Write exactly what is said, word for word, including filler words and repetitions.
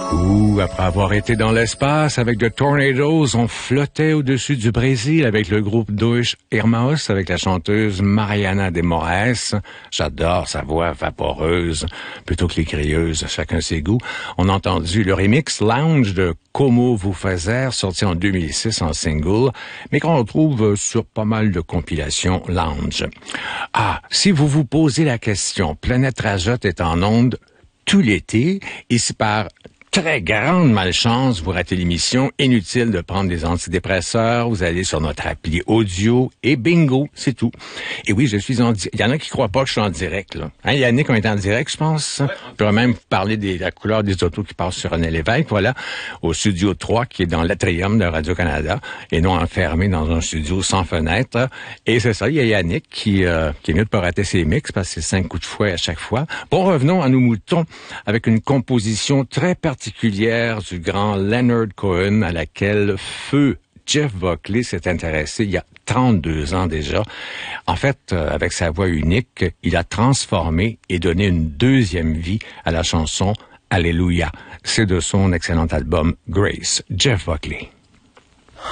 Ouh, après avoir été dans l'espace avec The Tornadoes, on flottait au-dessus du Brésil avec le groupe Dois Irmãos, avec la chanteuse Mariana de Moraes. J'adore sa voix vaporeuse, plutôt que les crieuses, chacun ses goûts. On a entendu le remix Lounge de Como Vous Fazer, sorti en deux mille six en single, mais qu'on retrouve sur pas mal de compilations lounge. Ah, si vous vous posez la question, Planète Rajotte est en onde tout l'été, et si par très grande malchance, vous ratez l'émission, inutile de prendre des antidépresseurs, vous allez sur notre appli audio et bingo, c'est tout. Et oui, je suis en direct. Il y en a qui croient pas que je suis en direct, là. Hein, Yannick, on est en direct, je pense. Ouais. On pourrait même parler de la couleur des autos qui passent sur René Lévesque, voilà, au studio trois, qui est dans l'atrium de Radio-Canada, et non enfermé dans un studio sans fenêtre. Et c'est ça, il y a Yannick qui, euh, qui est mieux de pas rater ses mix, parce que c'est cinq coups de fouet à chaque fois. Bon, revenons à nos moutons, avec une composition très particulière particulière du grand Leonard Cohen à laquelle feu Jeff Buckley s'est intéressé il y a trente-deux ans déjà. En fait, euh, avec sa voix unique, il a transformé et donné une deuxième vie à la chanson Alléluia. C'est de son excellent album Grace. Jeff Buckley.